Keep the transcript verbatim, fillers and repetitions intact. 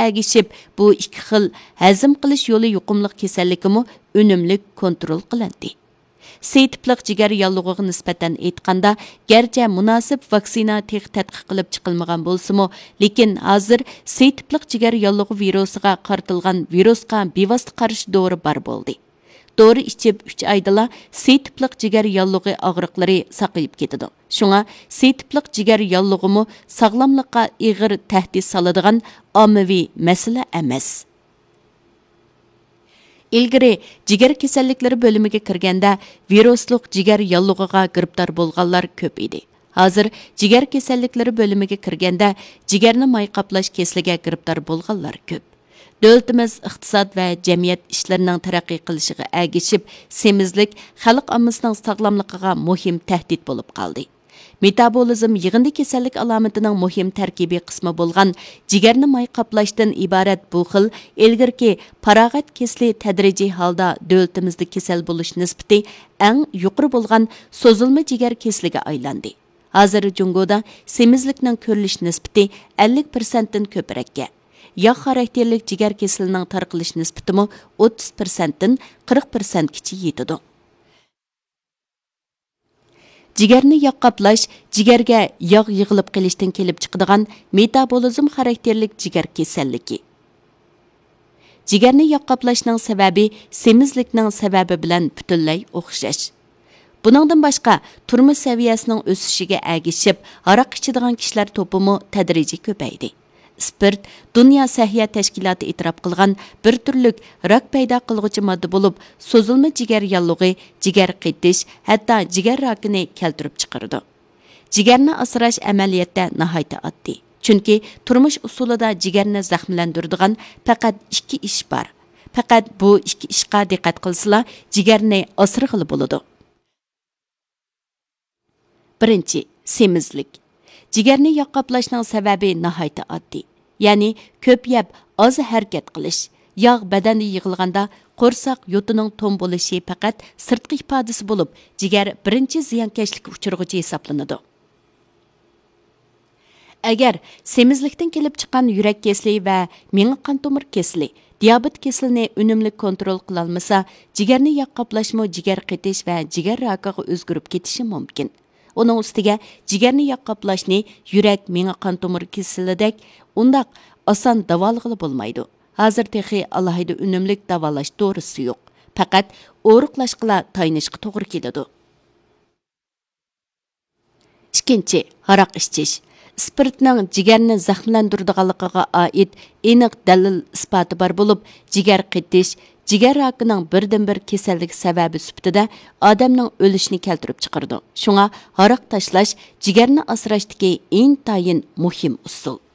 әгішіп, bu ikki xil hazm qilish yo'li yuqumliq kasallikimi unumli kontrol qilindi. C tipliq jigar yallig'iga nisbatan aytganda, garchi munosib vaksina tex tadqiq qilib chiqilmagan bo'lsa-mu, lekin hozir C tipliq jigar yallig'i virusiga qartilgan virusga bevosita qarshi dori bor bo'ldi. Dori ichib uch oydala C tipliq jigar yallig'i og'riqlari saqayib ketadi. Shunga C tipliq jigar yallig'imi sog'lomlikqa ig'ir tahdid soladigan ommaviy masala emas. İlgiri jigar kasalliklari bölümüge kirganda virusluq jigar yallig'iga giribdor bo'lganlar ko'p edi. Hozir jigar kasalliklari bölümüge kirganda jigarni may qaplash kesliga giribdor bo'lganlar ko'p. Davlatimiz iqtisod va jamiyat ishlarining taraqqiy qilishiga ergishib, semizlik xalq ommasining sog'lomligiga muhim tahdid bo'lib qoldi. Metabolizm yig'indi kasallik alomatining muhim tarkibiy qismi bo'lgan jigarni may qaplashdan iborat bu xil ilgirki parag'at kesli tadrijiy holda davlatimizda kasal bo'lish nisbati eng yuqori bo'lgan so'zilma jigar kesliga aylandi. Hozir Jungoda semizlikning ko'rilish nisbati ellik foiz dan ko'prakka, yog' xarakterlik jigar kesilining tarqalish nisbatimi o'ttiz foiz dan qirq foiz gacha yetadi. Jigarni yog' qaplash jigarga yog' yig'ilib qilishdan kelib chiqadigan metabolizm xarakterlik jigar kasalligi. Jigarni yog' qaplashning sababi semizlikning sababi bilan butunlay o'xshash. Buningdan boshqa turmush saviyasining o'sishiga ergishib, aroq ichadigan kishilar to'pimi tadrijiy ko'paydi. Spirt Dünya Səhiyyə Təşkilatı e'tirof qilgan bir turlik rak paydo qilguvchi modda bo'lib, so'zilma jigar yallig'i, jigar qetish, hatto jigar rakini keltirib chiqardi. Jigarni asrash amaliyotda nihoyatda oddiy. Chunki turmush usulida jigarni zaxmlantiradigan faqat ikki ish bor. Faqat bu ikki ishga diqqat qilsalar, jigarni asrag'ili bo'ladi. Birinchi, semizlik. Jigarni yog' qaplashning sababi nihoyatda oddiy. Ya'ni ko'p yeb, oz harakat qilish. Yog' badanda yig'ilganda qo'rsoq yo'tining tom bo'lishi faqat sirtqi ifodasi bo'lib, jigar birinchi ziyonkashlikka uchirg'uchi hisoblanadi. Agar semizlikdan kelib chiqqan yurak kesli va miya qon tomir kesli, diabet kesilini unumli kontrol qila olmasa, jigarni yog' qaplashmi jigar qetish va jigar rakiga o'zgarib ketishi mumkin. Onun ustiga jigarni yog' qaplashni yurak, miya qon tomir kesilidek undaq oson davolag'ili bo'lmaydi. Hozir texi alohida unumlik davolash dorisi yo'q. Faqat o'riqlashqila taynishga to'g'ri keladi. Ikkinchi, aroq ichish. Spirtning jigarni zaxmlantiradiganligiga oid aniq dalil isboti bor bo'lib, jigar qetish jigar rakining birdan-bir kasallik sababi sifatida odamning o'lishini keltirib chiqardi. Shunga aroq tashlash jigarni asrashdagi intayin muhim usul.